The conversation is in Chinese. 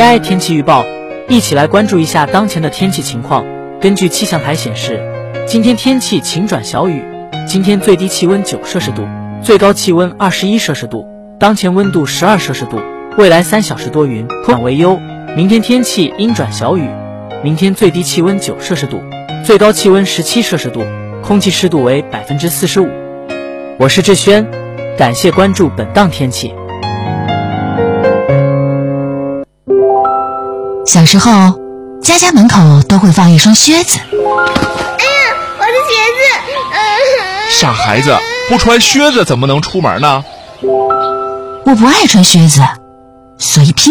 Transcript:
AI 天气预报，一起来关注一下当前的天气情况。根据气象台显示，今天天气晴转小雨，今天最低气温9摄氏度，最高气温21摄氏度，当前温度12摄氏度。未来3小时多云，转为优。明天天气阴转小雨，明天最低气温9摄氏度，最高气温17摄氏度，空气湿度为45%。我是志轩，感谢关注本档天气。 小时候，家家门口都会放一双靴子。 哎呀，我的鞋子！ 傻孩子，不穿靴子怎么能出门呢？ 我不爱穿靴子，所以